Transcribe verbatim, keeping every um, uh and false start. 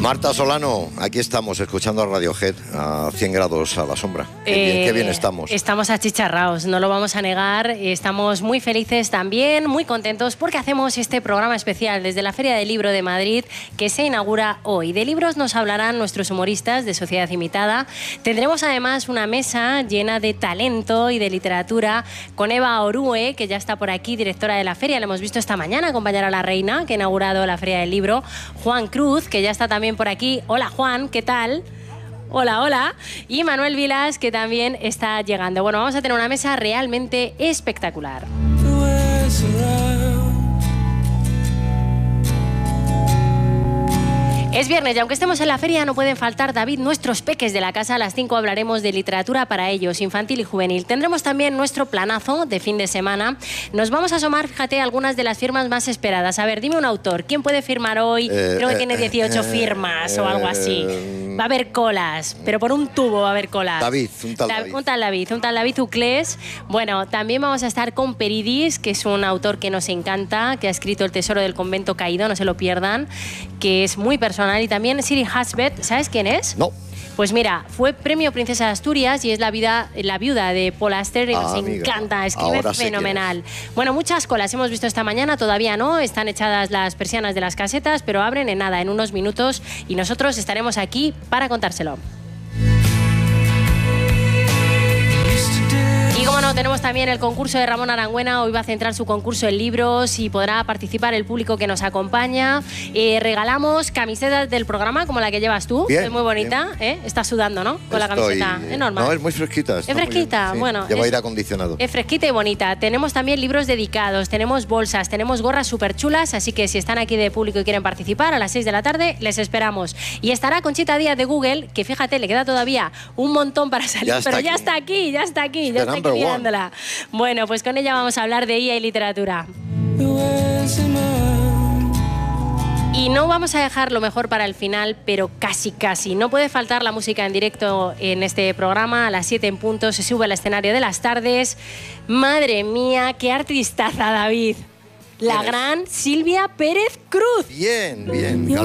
Marta Solano, aquí estamos escuchando a Radiohead a cien grados a la sombra. Qué, eh, bien, qué bien estamos. Estamos achicharrados, no lo vamos a negar. Estamos muy felices también, muy contentos porque hacemos este programa especial desde la Feria del Libro de Madrid que se inaugura hoy. De libros nos hablarán nuestros humoristas de Sociedad Imitada. Tendremos además una mesa llena de talento y de literatura con Eva Orue, que ya está por aquí, directora de la feria. La hemos visto esta mañana acompañar a la reina que ha inaugurado la Feria del Libro. Juan Cruz, que ya está también por aquí. Hola Juan, ¿qué tal? Hola, hola. Y Manuel Vilas, que también está llegando. Bueno, vamos a tener una mesa realmente espectacular. Es viernes y aunque estemos en la feria no pueden faltar, David, nuestros peques de la casa. A las cinco hablaremos de literatura para ellos, infantil y juvenil. Tendremos también nuestro planazo de fin de semana. Nos vamos a asomar, fíjate, algunas de las firmas más esperadas. A ver, dime un autor. ¿Quién puede firmar hoy? Eh, Creo que eh, tiene dieciocho eh, firmas eh, o algo así. Va a haber colas, pero por un tubo va a haber colas. David, un tal David. Un tal David, un tal David Uclés. Bueno, también vamos a estar con Peridis, que es un autor que nos encanta, que ha escrito El tesoro del convento caído, no se lo pierdan, que es muy personal. Y también Siri Hasbet, ¿sabes quién es? No. Pues mira, fue premio Princesa de Asturias y es la, vida, la viuda de Paul Auster y ah, nos amiga. encanta, escribe Ahora fenomenal. Bueno, muchas colas hemos visto esta mañana, todavía no, están echadas las persianas de las casetas, pero abren en nada, en unos minutos, y nosotros estaremos aquí para contárselo. Y como no, tenemos también el concurso de Ramón Arangüena. Hoy va a centrar su concurso en libros y podrá participar el público que nos acompaña. Eh, regalamos camisetas del programa, como la que llevas tú, bien, que es muy bonita. ¿eh? Estás sudando, ¿no? Con Estoy... la camiseta. Es normal. No, es muy fresquita. Es fresquita, sí, bueno. Lleva es, aire acondicionado. Es fresquita y bonita. Tenemos también libros dedicados, tenemos bolsas, tenemos gorras súper chulas, así que si están aquí de público y quieren participar, a las seis de la tarde les esperamos. Y estará Conchita Díaz de Google, que fíjate, le queda todavía un montón para salir, ya pero aquí. ya está aquí, ya está aquí, ya está aquí mirándola. Bueno, pues con ella vamos a hablar de I A y literatura. Y no vamos a dejar lo mejor para el final, pero casi casi. No puede faltar la música en directo en este programa. A las siete en punto se sube al escenario de las tardes. Madre mía, qué artistaza, David. La gran Silvia Pérez Cruz. Bien, bien.